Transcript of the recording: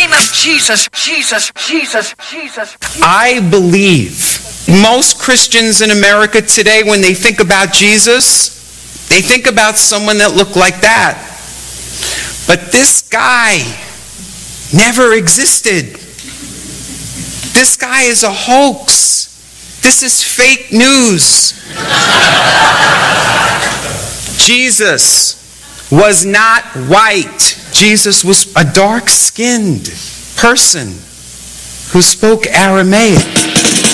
name of Jesus, Jesus, Jesus, Jesus. I believe most Christians in America today, when they think about Jesus, they think about someone that looked like that. But this guy never existed. This guy is a hoax. This is fake news. Jesus was not white. Jesus was a dark-skinned person who spoke Aramaic.